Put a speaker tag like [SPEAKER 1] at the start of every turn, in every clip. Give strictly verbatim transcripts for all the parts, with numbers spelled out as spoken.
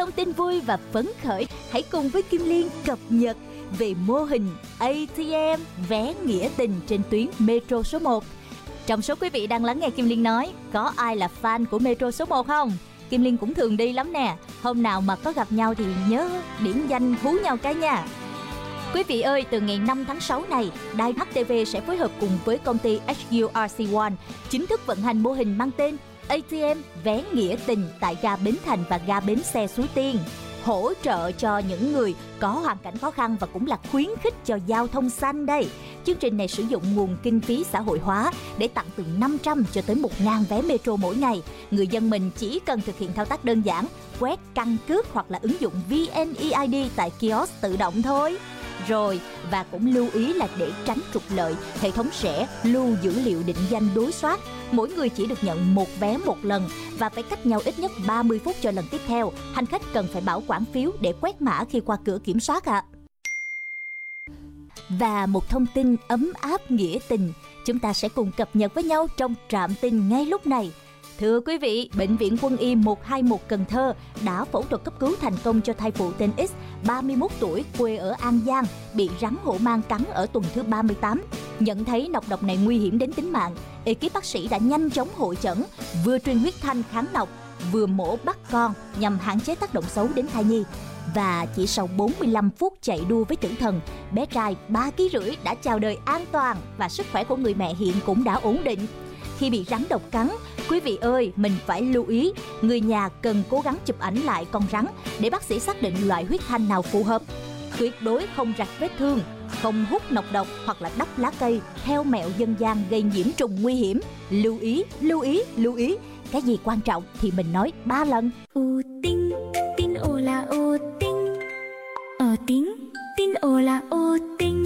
[SPEAKER 1] thông tin vui và phấn khởi. Hãy cùng với Kim Liên cập nhật về mô hình a tê em vé nghĩa tình trên tuyến Metro số một. Trong số quý vị đang lắng nghe Kim Liên nói, có ai là fan của Metro số một không? Kim Liên cũng thường đi lắm nè. Hôm nào mà có gặp nhau thì nhớ điểm danh hú nhau cái nha. Quý vị ơi, từ ngày năm tháng sáu này, đài hát tê vê sẽ phối hợp cùng với công ty hát u rờ xê một chính thức vận hành mô hình mang tên a tê em vé nghĩa tình tại ga Bến Thành và ga Bến Xe Suối Tiên, hỗ trợ cho những người có hoàn cảnh khó khăn và cũng là khuyến khích cho giao thông xanh đây. Chương trình này sử dụng nguồn kinh phí xã hội hóa để tặng từ năm trăm cho tới một nghìn vé metro mỗi ngày. Người dân mình chỉ cần thực hiện thao tác đơn giản, quét căn cước hoặc là ứng dụng vê en e i đê tại kiosk tự động thôi. Rồi, và cũng lưu ý là để tránh trục lợi, hệ thống sẽ lưu dữ liệu định danh đối soát. Mỗi người chỉ được nhận một vé một lần và phải cách nhau ít nhất ba mươi phút cho lần tiếp theo. Hành khách cần phải bảo quản phiếu để quét mã khi qua cửa kiểm soát ạ. À. Và một thông tin ấm áp nghĩa tình, chúng ta sẽ cùng cập nhật với nhau trong Trạm Tin ngay lúc này. Thưa quý vị, Bệnh viện Quân y một hai một Cần Thơ đã phẫu thuật cấp cứu thành công cho thai phụ tên X, ba mươi mốt tuổi, quê ở An Giang, bị rắn hổ mang cắn ở tuần thứ ba mươi tám. Nhận thấy nọc độc này nguy hiểm đến tính mạng, ekip bác sĩ đã nhanh chóng hội chẩn, vừa truyền huyết thanh kháng nọc, vừa mổ bắt con nhằm hạn chế tác động xấu đến thai nhi. Và chỉ sau bốn mươi lăm phút chạy đua với tử thần, bé trai ba ki rưỡi đã chào đời an toàn và sức khỏe của người mẹ hiện cũng đã ổn định. Khi bị rắn độc cắn, quý vị ơi, mình phải lưu ý, người nhà cần cố gắng chụp ảnh lại con rắn để bác sĩ xác định loại huyết thanh nào phù hợp. Tuyệt đối không rạch vết thương, không hút nọc độc hoặc là đắp lá cây theo mẹo dân gian gây nhiễm trùng nguy hiểm. Lưu ý, lưu ý, lưu ý. Cái gì quan trọng thì mình nói ba lần.
[SPEAKER 2] Ô tinh, tin ô là ô tinh. Ờ tính, tin ô là ô tinh.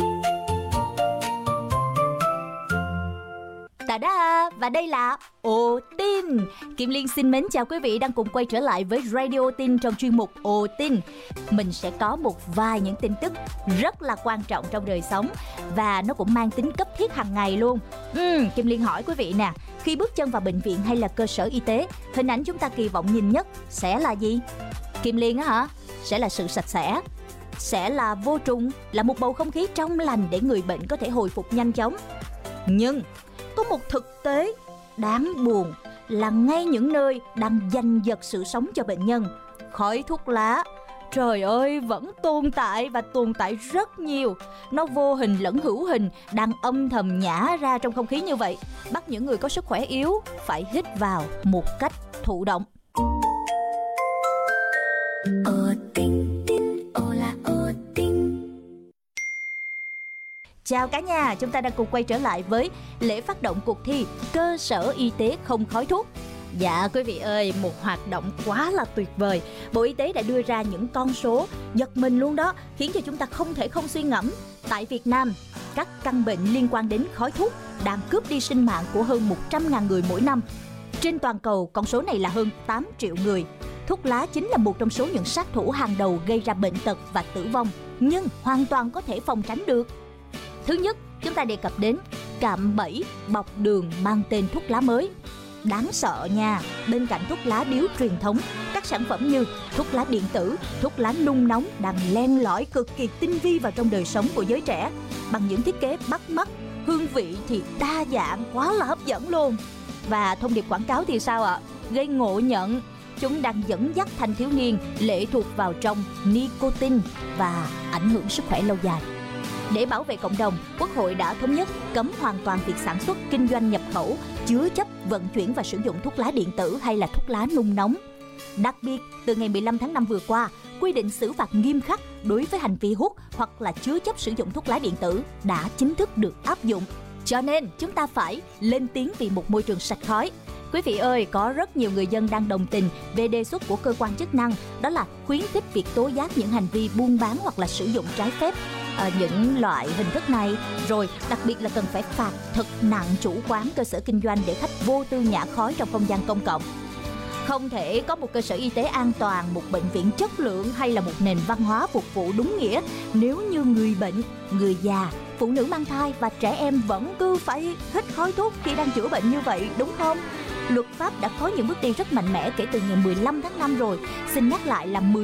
[SPEAKER 1] Ta-da! Và đây là Ồ Tin. Kim Liên xin mến chào quý vị đang cùng quay trở lại với Radio Tin trong chuyên mục Ồ Tin. Mình sẽ có một vài những tin tức rất là quan trọng trong đời sống và nó cũng mang tính cấp thiết hàng ngày luôn. uhm, Kim Liên hỏi quý vị nè, khi bước chân vào bệnh viện hay là cơ sở y tế, hình ảnh chúng ta kỳ vọng nhìn nhất sẽ là gì? Kim Liên á hả? Sẽ là sự sạch sẽ, sẽ là vô trùng, là một bầu không khí trong lành để người bệnh có thể hồi phục nhanh chóng. Nhưng có một thực tế đáng buồn là ngay những nơi đang giành giật sự sống cho bệnh nhân, khói thuốc lá, trời ơi, vẫn tồn tại và tồn tại rất nhiều. Nó vô hình lẫn hữu hình đang âm thầm nhả ra trong không khí như vậy, bắt những người có sức khỏe yếu phải hít vào một cách thụ động.
[SPEAKER 2] Ô tinh, tinh, ô là ô tinh.
[SPEAKER 1] Chào cả nhà, chúng ta đang cùng quay trở lại với lễ phát động cuộc thi Cơ sở y tế không khói thuốc. Dạ quý vị ơi, một hoạt động quá là tuyệt vời. Bộ Y tế đã đưa ra những con số giật mình luôn đó, khiến cho chúng ta không thể không suy ngẫm. Tại Việt Nam, các căn bệnh liên quan đến khói thuốc đang cướp đi sinh mạng của hơn một trăm nghìn người mỗi năm. Trên toàn cầu, con số này là hơn tám triệu người. Thuốc lá chính là một trong số những sát thủ hàng đầu gây ra bệnh tật và tử vong, nhưng hoàn toàn có thể phòng tránh được. Thứ nhất, chúng ta đề cập đến cạm bẫy bọc đường mang tên thuốc lá mới. Đáng sợ nha, bên cạnh thuốc lá điếu truyền thống, các sản phẩm như thuốc lá điện tử, thuốc lá nung nóng đang len lỏi cực kỳ tinh vi vào trong đời sống của giới trẻ, bằng những thiết kế bắt mắt, hương vị thì đa dạng quá là hấp dẫn luôn. Và thông điệp quảng cáo thì sao ạ? Gây ngộ nhận. Chúng đang dẫn dắt thanh thiếu niên lệ thuộc vào trong nicotine và ảnh hưởng sức khỏe lâu dài. Để bảo vệ cộng đồng, Quốc hội đã thống nhất cấm hoàn toàn việc sản xuất, kinh doanh, nhập khẩu, chứa chấp, vận chuyển và sử dụng thuốc lá điện tử hay là thuốc lá nung nóng. Đặc biệt, từ ngày mười lăm tháng năm vừa qua, quy định xử phạt nghiêm khắc đối với hành vi hút hoặc là chứa chấp sử dụng thuốc lá điện tử đã chính thức được áp dụng. Cho nên, chúng ta phải lên tiếng vì một môi trường sạch khói. Quý vị ơi, có rất nhiều người dân đang đồng tình về đề xuất của cơ quan chức năng, đó là khuyến khích việc tố giác những hành vi buôn bán hoặc là sử dụng trái phép à, những loại hình thức này. Rồi đặc biệt là cần phải phạt thật nặng chủ quán, cơ sở kinh doanh để khách vô tư nhả khói trong không gian công cộng. Không thể có một cơ sở y tế an toàn, một bệnh viện chất lượng hay là một nền văn hóa phục vụ đúng nghĩa nếu như người bệnh, người già, phụ nữ mang thai và trẻ em vẫn cứ phải hít khói thuốc khi đang chữa bệnh như vậy, đúng không? Luật pháp đã có những bước đi rất mạnh mẽ kể từ ngày mười lăm tháng năm rồi. Xin nhắc lại là mười